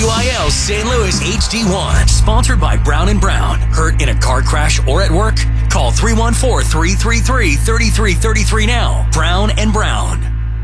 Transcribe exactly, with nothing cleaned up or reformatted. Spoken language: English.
W I L Saint Louis H D one. Sponsored by Brown and Brown. Hurt in a car crash or at work? Call three one four, three three three, three three three three now. Brown and Brown.